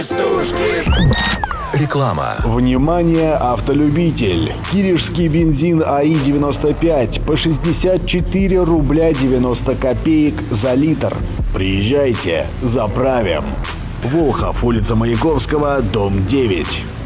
Реклама. Внимание, автолюбитель! Киришский бензин АИ-95 по 64 рубля 90 копеек за литр. Приезжайте, заправим. Волхов, улица Маяковского, дом 9.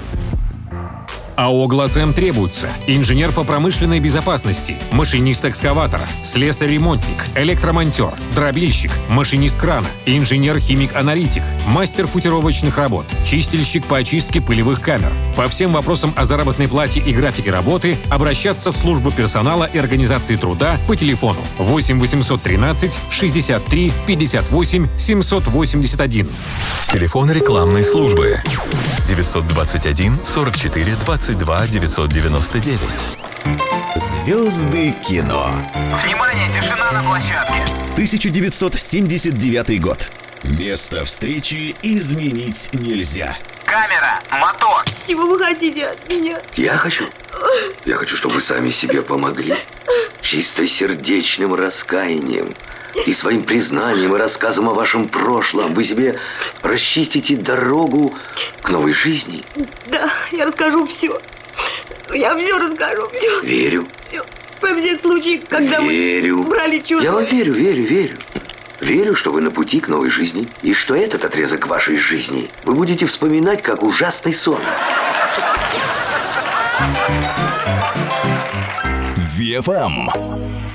АО «Глацем» требуется инженер по промышленной безопасности, машинист экскаватора, слесарь-ремонтник, электромонтер, дробильщик, машинист крана, инженер-химик-аналитик, мастер футировочных работ, чистильщик по очистке пылевых камер. По всем вопросам о заработной плате и графике работы обращаться в службу персонала и организации труда по телефону 8 813 63 58 781. Телефон рекламной службы 921 44 22 999. Звезды кино. Внимание, тишина на площадке. 1979 год. Место встречи изменить нельзя. Камера, мотор. Чего вы хотите от меня? Я хочу, чтобы вы сами себе помогли. Чистосердечным раскаянием и своим признанием и рассказом о вашем прошлом вы себе расчистите дорогу к новой жизни. Да, я расскажу все. Я все расскажу, все. Верю. Все. Во всех случаях, когда Верю. вы брали чужое. Я вам верю. Верю, что вы на пути к новой жизни, и что этот отрезок вашей жизни вы будете вспоминать как ужасный сон. VFM.